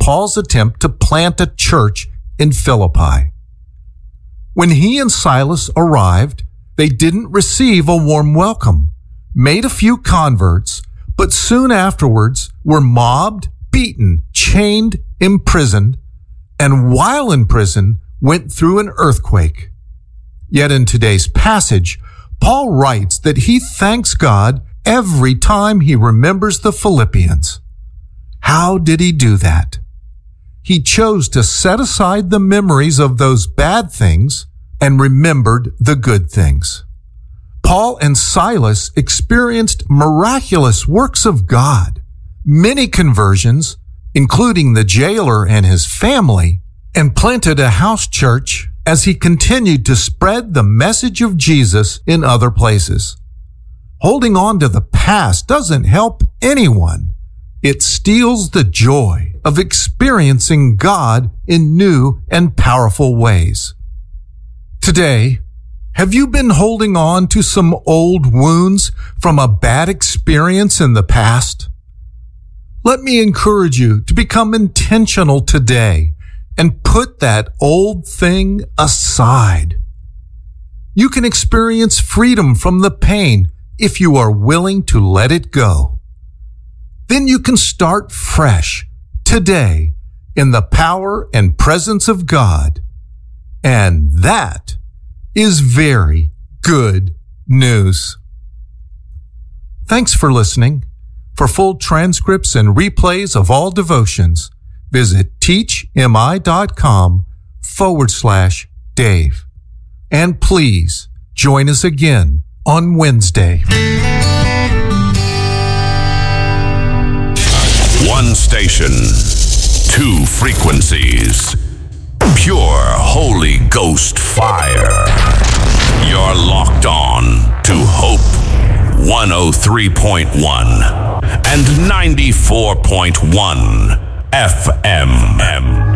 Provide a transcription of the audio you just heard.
Paul's attempt to plant a church in Philippi. When he and Silas arrived, they didn't receive a warm welcome, made a few converts, but soon afterwards were mobbed, beaten, chained, imprisoned, and while in prison, went through an earthquake. Yet in today's passage, Paul writes that he thanks God every time he remembers the Philippians. How did he do that? He chose to set aside the memories of those bad things and remembered the good things. Paul and Silas experienced miraculous works of God, many conversions, including the jailer and his family, and planted a house church as he continued to spread the message of Jesus in other places. Holding on to the past doesn't help anyone. It steals the joy of experiencing God in new and powerful ways. Today, have you been holding on to some old wounds from a bad experience in the past? Let me encourage you to become intentional today and put that old thing aside. You can experience freedom from the pain if you are willing to let it go. Then you can start fresh today in the power and presence of God. And that is very good news. Thanks for listening. For full transcripts and replays of all devotions, visit teachmi.com/Dave. And please join us again on Wednesday. One station, two frequencies. Pure Holy Ghost fire. You're locked on to Hope 103.1 and 94.1 FM.